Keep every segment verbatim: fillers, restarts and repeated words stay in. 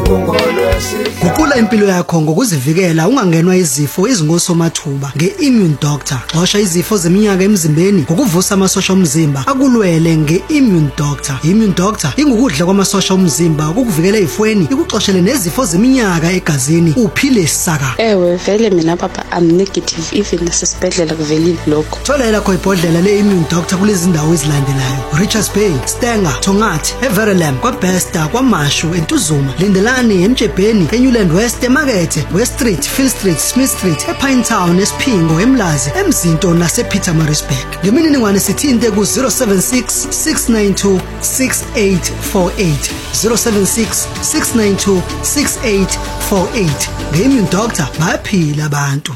Guqula impilo yakho ngokuzivikela ungangenwa izifo ezingosomathuba nge-Immune Doctor. Xosha izifo zeminyaka emzimbeni ngokuvusa amasosha omzimba akulwele nge-Immune Doctor. Immune Doctor ingukudla kwamasosha omzimba ukukuvikela ezifweni, ikuxoshele nezifo zeminyaka egazini uphile saka. Ewe vele mina papa I'm negative even nasesibhedlela kuvelile lokho. Thola lakho ibhodlela le-Immune Doctor kulezi ndawo ezilandelayo: Richards Bay, Stenger, Tongathi, Everelam, kwaBesta, kwaMashu, eNtuzuma, Lindelani, eMjebheni, eNewland West, eMakethe, West Street, Phil Street, Smith Street, ePinetown, eSphingo, eMlazi, eMzinto nasePietermaritzburg. Ngemininingwane sithinte ku zero seven six six nine two six eight four eight zero seven six six nine two six eight four eight. Nge-Immune Doctor bayaphila abantu.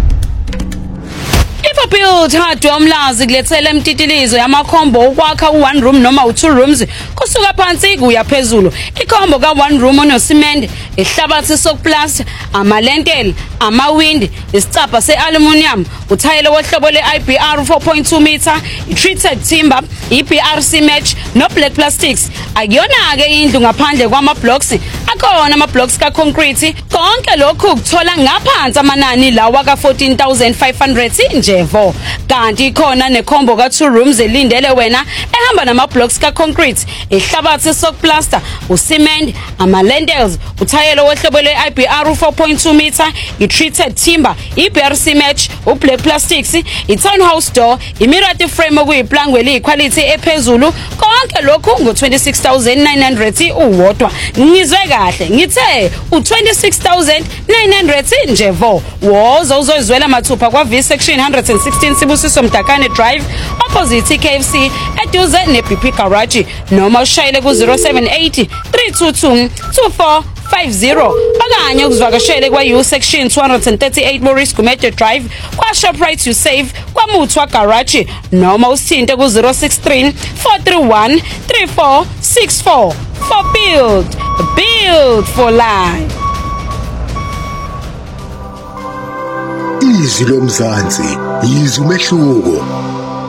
Build hardware umlazi kulethela emtitilizo yamakhombo ukwakha u-one room noma u-two rooms kusuka phansi kuya phezulu. Ikhombo ka-one room onosimende, ihlabathi sokuplasta, amalentela, amawindi, isicabha se-aluminium, uthayelo wohlobo le-I B R four point two meter, i-treated timber, i-P R C match no-black plastics. Akuyona-ke indlu ngaphandle kwama-blocks, akhona ama-blocks ka-concrete. Konke lokhu kuthola ngaphansi amanani lawa ka-fourteen thousand five hundred injevo. Kanti khona nekhombo ka-two rooms elindele wena ehamba nama-blocks ka-concrete, ihlabathi sokuplasta, ucement, ama-lentils, uthayelo wohlobo le-I B R four point two meter, i-treated timber, i-P R C match, u-black plastics, i-townhouse door, i-mirati frame okuyiplangwe eliyikhwalithi ephezulu. Konke lokhu ngo-twenty-six thousand nine hundred uwodwa. Ngizwe kahle ngithe u-twenty-six thousand nine hundred njevo. Woza uzozwela mathupha kwa-V section one sixteen Sibusiso Mdakane Drive opposite K F C eduze ne-B P Garage, noma ushayele ku zero seven eight three two two two four five zero. Okanye ukuzwakashele kwa-U section two thirty-eight Maurice Gumede Drive kwa-Shoprite You Save kwa-Muthwa Garage, noma usithinte ku zero six three four three one three four six four. For Build, Build for Life. Izwi lomzansi, izwi umehluko.